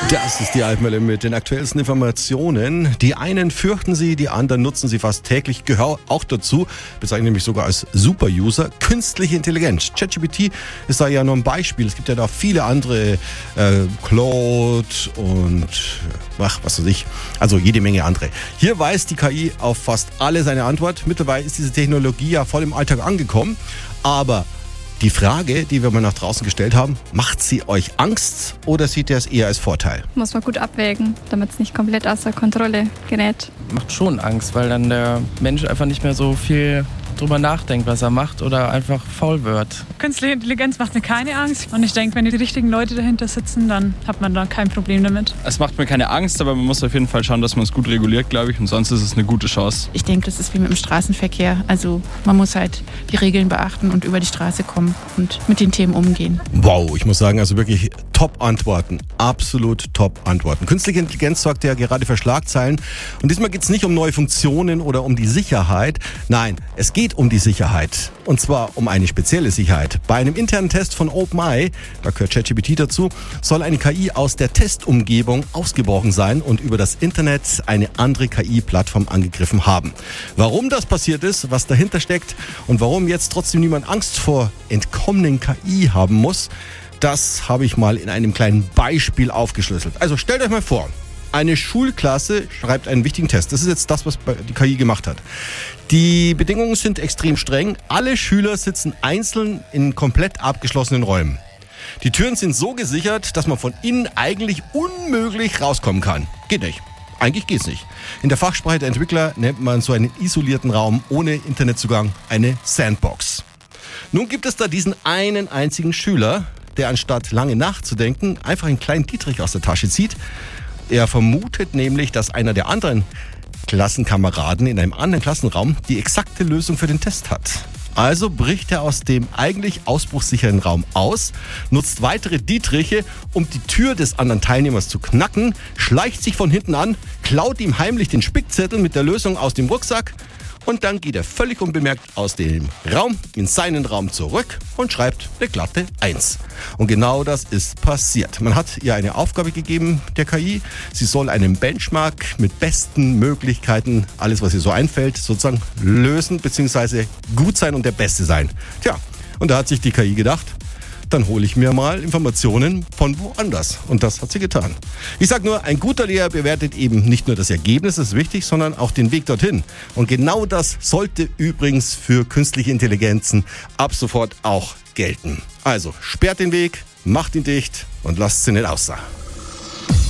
Das ist die Alpmelle mit den aktuellsten Informationen. Die einen fürchten sie, die anderen nutzen sie fast täglich. Gehör auch dazu, bezeichne mich sogar als Super-User. Künstliche Intelligenz. ChatGPT ist da ja nur ein Beispiel. Es gibt ja da viele andere, Claude und was weiß ich. Also jede Menge andere. Hier weiß die KI auf fast alle seine Antwort. Mittlerweile ist diese Technologie ja voll im Alltag angekommen. Aber die Frage, die wir mal nach draußen gestellt haben, macht sie euch Angst oder seht ihr es eher als Vorteil? Muss man gut abwägen, damit es nicht komplett außer Kontrolle gerät. Macht schon Angst, weil dann der Mensch einfach nicht mehr so viel drüber nachdenkt, was er macht oder einfach faul wird. Künstliche Intelligenz macht mir keine Angst. Und ich denke, wenn die richtigen Leute dahinter sitzen, dann hat man da kein Problem damit. Es macht mir keine Angst, aber man muss auf jeden Fall schauen, dass man es gut reguliert, glaube ich. Und sonst ist es eine gute Chance. Ich denke, das ist wie mit dem Straßenverkehr. Also man muss halt die Regeln beachten und über die Straße kommen und mit den Themen umgehen. Wow, ich muss sagen, also wirklich Top-Antworten. Absolut Top-Antworten. Künstliche Intelligenz sorgt ja gerade für Schlagzeilen. Und diesmal geht es nicht um neue Funktionen oder um die Sicherheit. Nein, es geht um die Sicherheit. Und zwar um eine spezielle Sicherheit. Bei einem internen Test von OpenAI, da gehört ChatGPT dazu, soll eine KI aus der Testumgebung ausgebrochen sein und über das Internet eine andere KI-Plattform angegriffen haben. Warum das passiert ist, was dahinter steckt und warum jetzt trotzdem niemand Angst vor entkommenen KI haben muss, das habe ich mal in einem kleinen Beispiel aufgeschlüsselt. Also stellt euch mal vor, eine Schulklasse schreibt einen wichtigen Test. Das ist jetzt das, was die KI gemacht hat. Die Bedingungen sind extrem streng. Alle Schüler sitzen einzeln in komplett abgeschlossenen Räumen. Die Türen sind so gesichert, dass man von innen eigentlich unmöglich rauskommen kann. Geht nicht. Eigentlich geht's nicht. In der Fachsprache der Entwickler nennt man so einen isolierten Raum ohne Internetzugang eine Sandbox. Nun gibt es da diesen einen einzigen Schüler, der anstatt lange nachzudenken, einfach einen kleinen Dietrich aus der Tasche zieht. Er vermutet nämlich, dass einer der anderen Klassenkameraden in einem anderen Klassenraum die exakte Lösung für den Test hat. Also bricht er aus dem eigentlich ausbruchssicheren Raum aus, nutzt weitere Dietriche, um die Tür des anderen Teilnehmers zu knacken, schleicht sich von hinten an, klaut ihm heimlich den Spickzettel mit der Lösung aus dem Rucksack und dann geht er völlig unbemerkt aus dem Raum in seinen Raum zurück und schreibt eine glatte 1. Und genau das ist passiert. Man hat ihr eine Aufgabe gegeben, der KI. Sie soll einen Benchmark mit besten Möglichkeiten, alles was ihr so einfällt, sozusagen lösen bzw. gut sein und der Beste sein. Tja, und da hat sich die KI gedacht, dann hole ich mir mal Informationen von woanders. Und das hat sie getan. Ich sage nur, ein guter Lehrer bewertet eben nicht nur das Ergebnis, das ist wichtig, sondern auch den Weg dorthin. Und genau das sollte übrigens für künstliche Intelligenzen ab sofort auch gelten. Also sperrt den Weg, macht ihn dicht und lasst sie nicht außer.